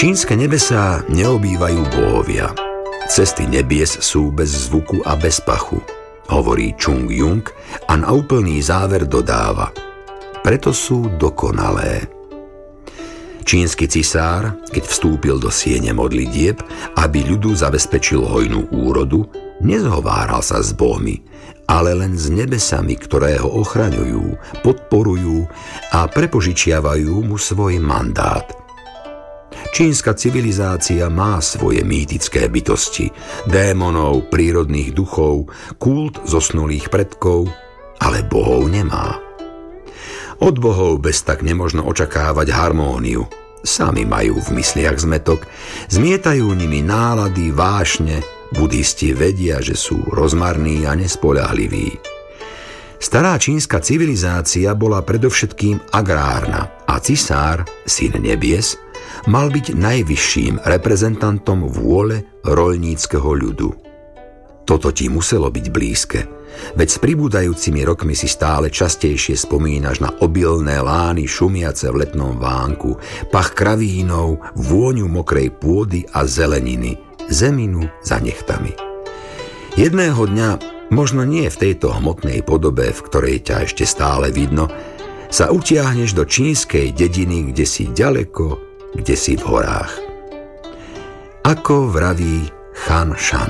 Čínske nebesá neobývajú bohovia. Cesty nebies sú bez zvuku a bez pachu, hovorí Chung Jung a na úplný záver dodáva: preto sú dokonalé. Čínsky cisár, keď vstúpil do siene modlitieb, aby ľudu zabezpečil hojnú úrodu, nezhováral sa s bohmi, ale len s nebesami, ktoré ho ochraňujú, podporujú a prepožičiavajú mu svoj mandát. Čínska civilizácia má svoje mýtické bytosti, démonov, prírodných duchov, kult zosnulých predkov, ale bohov nemá. Od bohov bez tak nemožno očakávať harmóniu. Sami majú v mysliach zmetok, zmietajú nimi nálady, vášne. Budisti vedia, že sú rozmarní a nespoľahliví. Stará čínska civilizácia bola predovšetkým agrárna a cisár, syn nebies, mal byť najvyšším reprezentantom vôle roľníckeho ľudu. Toto ti muselo byť blízke, veď s pribúdajúcimi rokmi si stále častejšie spomínaš na obilné lány šumiace v letnom vánku, pach kravínov, vôňu mokrej pôdy a zeleniny, zeminu za nechtami. Jedného dňa, možno nie v tejto hmotnej podobe, v ktorej ťa ešte stále vidno, sa utiahneš do čínskej dediny, kde si ďaleko, kde si v horách. Ako vraví Chan Shan: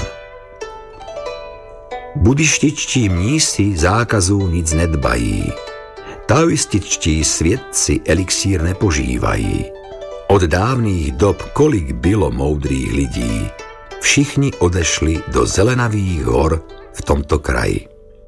budištičtí mnísi zákazu nic nedbají, taoističtí svědci elixír nepožívají. Od dávných dob kolik bylo moudrých lidí, všichni odešli do zelenavých hor v tomto kraji.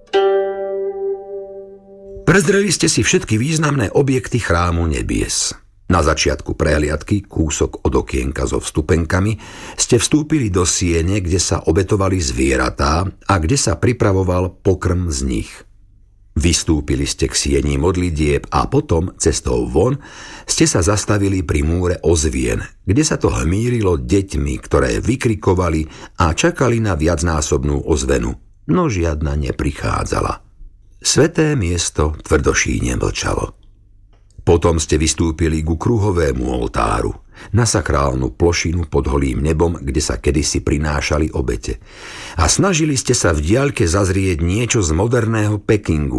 Prezreli ste si všetky významné objekty chrámu nebies. Na začiatku prehliadky, kúsok od okienka so vstupenkami, ste vstúpili do siene, kde sa obetovali zvieratá a kde sa pripravoval pokrm z nich. Vystúpili ste k sieni modlitieb a potom, cestou von, ste sa zastavili pri múre ozvien, kde sa to hmírilo deťmi, ktoré vykrikovali a čakali na viacnásobnú ozvenu, no žiadna neprichádzala. Sveté miesto tvrdošíne mlčalo. Potom ste vystúpili ku kruhovému oltáru, na sakrálnu plošinu pod holým nebom, kde sa kedysi prinášali obete. A snažili ste sa v diaľke zazrieť niečo z moderného Pekingu,